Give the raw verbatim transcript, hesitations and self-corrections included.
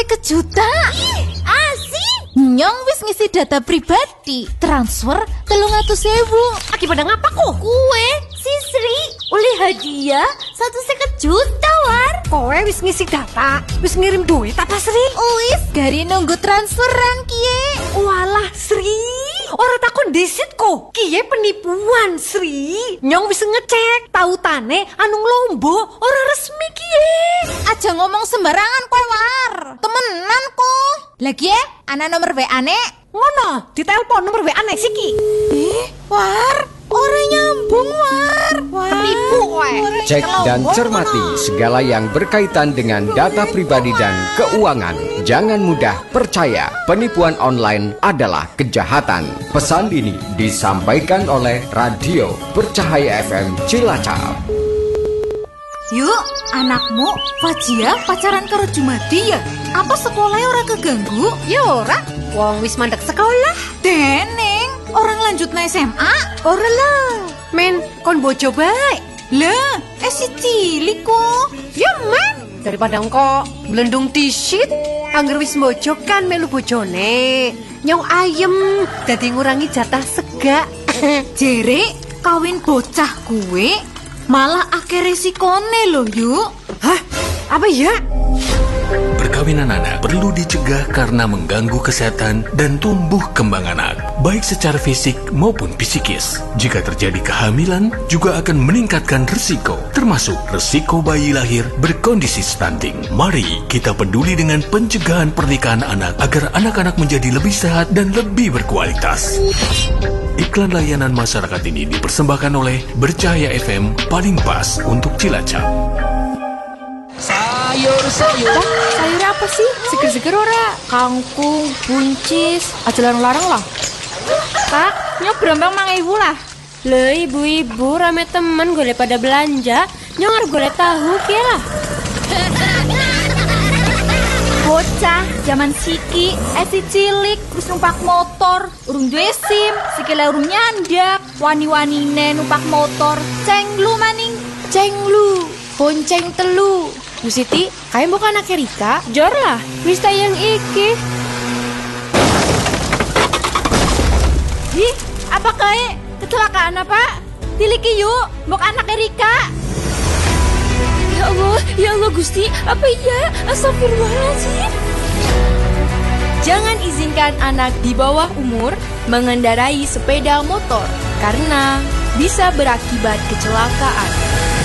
seket juta. Asik. Nyong wis ngisi data pribadi, transfer telung atus sewu. Aki pada ngapa kok? Kue, si Sri, oleh hadiah satu seket juta war. Kowe wis ngisi data, wis ngirim duit apa Sri? Wis, gari nunggu transferan kie. Walah Sri, ora takon desit kok. Kie penipuan Sri. Nyong wis ngecek, tautane anu Lombo ora resmi kie. Aja ngomong sembarangan kowe war. Temenan kok. Lagi ya, ana nomor W A-ne. Ngono, ditelepon nomor W A-ne siki. Eh, war, ora nyambung war. Penipu kowe. Cek dan cermati segala yang berkaitan dengan data pribadi dan keuangan. Jangan mudah percaya, penipuan online adalah kejahatan. Pesan ini disampaikan oleh Radio Bercahaya F M Cilacap. Yuk, anakmu Fajia pacaran karo Jumadi ya? Apa sekolahnya ora keganggu? Ya ora, wong wis mandek sekolah. Deneng, orang lanjut na S M A? Ora lah. Men, kon bojo baik. Lah, eh si cilik kok. Ya men, daripada engko blendung disit, angger wis bojo kan melu bojone. Nyong ayem, dadi ngurangi jatah segak. Jere, kawin bocah kuwe malah akeh resikone loh yuk. Hah? Apa ya? Perkawinan anak perlu dicegah karena mengganggu kesehatan dan tumbuh kembang anak, baik secara fisik maupun psikis. Jika terjadi kehamilan, juga akan meningkatkan risiko, termasuk risiko bayi lahir berkondisi stunting. Mari kita peduli dengan pencegahan pernikahan anak agar anak-anak menjadi lebih sehat dan lebih berkualitas. Iklan layanan masyarakat ini dipersembahkan oleh Bercahaya F M, paling pas untuk Cilacap. Sayur-sayur. Sayur apa sih? Seger-seger ora? Kangkung, buncis, aja larang-larang lah. Pak, nyok berambang mang ibu lah. Le ibu-ibu rame temen golek pada belanja, nyong arep golek tahu kia lah. Bocah zaman siki, eh si cilik wis numpak motor, urung duwe SIM, sikile urung nyandak, wani-wanine numpak motor, cenglu maning, Cenglu, bonceng telu. Bu Siti, kayak bukan anak Rika? Jor lah, wis tayang iki. Ih, apa kayak kecelakaan apa? Tiliki yuk, mbok anak Rika. Ya Allah, ya Allah Gusti, apa iya? Astagfirullahaladzim. Jangan izinkan anak di bawah umur mengendarai sepeda motor karena bisa berakibat kecelakaan.